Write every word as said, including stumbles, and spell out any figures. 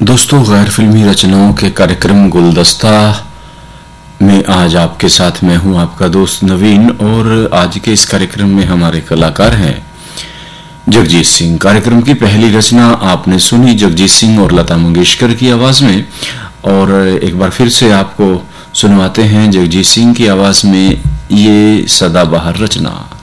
दोस्तों, गैर फिल्मी रचनाओं के कार्यक्रम गुलदस्ता में आज आपके साथ मैं हूं आपका दोस्त नवीन। और आज के इस कार्यक्रम में हमारे कलाकार हैं जगजीत सिंह। कार्यक्रम की पहली रचना आपने सुनी जगजीत सिंह और लता मंगेशकर की आवाज में, और एक बार फिर से आपको सुनवाते हैं जगजीत सिंह की आवाज में ये सदाबहार रचना।